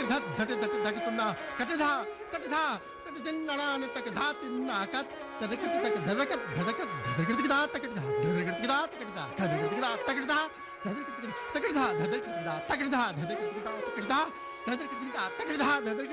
धट धट धटुना कटधा कटधा तटजन्नणान तकधा तिन्नाकत तदकट तक धरकत धरकत धरकटदा तकटधा धरकटदा तकटधा धरकटदा तकटधा धरकटदा तकटधा धरकटदा तकटधा धरकटदा तकटधा धरकटदा तकटधा धरकटदा